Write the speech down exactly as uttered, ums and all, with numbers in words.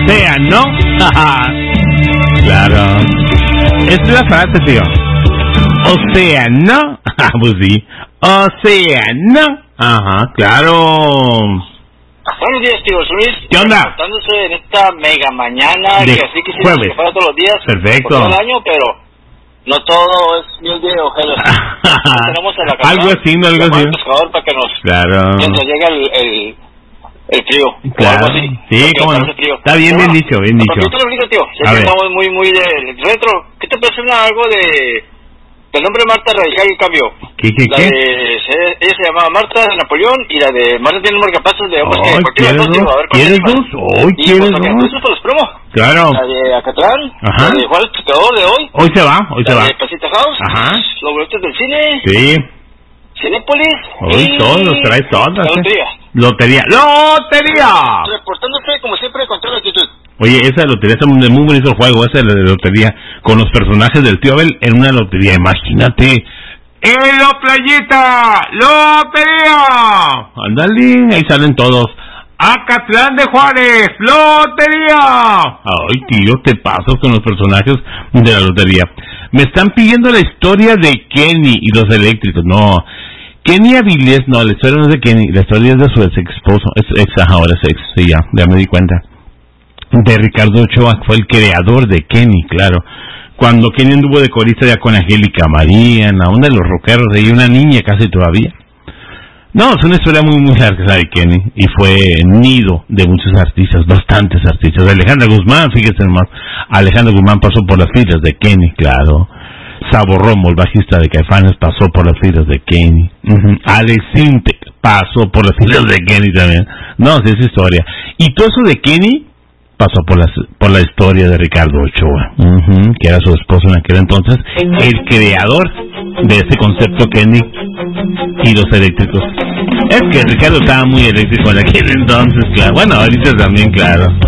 océano. Claro. Esa es la frase, tío. Océano. Pues sí. Océano. Ajá, claro. Buenos días, tío Luis. ¿Qué onda? Tratándose en esta mega mañana, de que así que jueves. que fuera todos los días. Perfecto. Por todo el año, pero no todo es miel de hojuelas. Tenemos a la casa. Algo así, no algo así. Pescador para que nos. Claro. Mientras llega el, el, el frío. Claro. O algo así. Sí, cómo no. Está bien, bien dicho, bien dicho. Yo te lo digo, tío. Ya que estamos muy, muy de retro. ¿Qué te parece una, algo de. El nombre de Marta Radical cambió. ¿Qué, qué, la qué? De, se, ella se llamaba Marta de Napoleón y la de Marta tiene marcapasos de hombres oh, que cualquier dos, digo, a ver, ¿quieres dos? Hoy y quieres pues, dos. Eso para los promos. Claro. La de Acatlán, ajá. La de Juan el Pescador de hoy. Hoy se va, hoy la se va. La de Pasita House. Ajá. Los boletos del cine. Sí. Cinépolis. Hoy y todos los traes todas. La lotería. ¿eh? Lotería. ¡Lotería! Reportándose como siempre con toda la actitud. Oye, esa lotería es un muy bonito juego, esa de la lotería, con los personajes del tío Abel en una lotería, imagínate. ¡Eh, la playita! ¡Lotería! Ándale, ahí salen todos. ¡Acatlán de Juárez! ¡Lotería! Ay, tío, te paso con los personajes de la lotería. Me están pidiendo la historia de Kenny y los eléctricos. No, Kenny Avilés, no, la historia no es de Kenny, la historia es de su ex esposo. Es ex, ajá, ahora es ex, sí, ya, ya me di cuenta. De Ricardo Ochoa, fue el creador de Kenny, claro. Cuando Kenny anduvo de corista ya con Angélica María, una de los rockeros, de ahí una niña casi todavía. No, es una historia muy, muy larga, la de Kenny, y fue nido de muchos artistas, bastantes artistas. Alejandra Guzmán, fíjese nomás, Alejandra Guzmán pasó por las filas de Kenny, claro. Sabo Romo, el bajista de Caifanes, pasó por las filas de Kenny. Uh-huh. Alex Sintek pasó por las filas de Kenny también. No, sí, es historia. Y todo eso de Kenny pasó por la, por la historia de Ricardo Ochoa, uh-huh, que era su esposo en aquel entonces, el creador de ese concepto Kenny y los eléctricos. Es que Ricardo estaba muy eléctrico en aquel entonces, claro. Bueno, ahorita también, claro.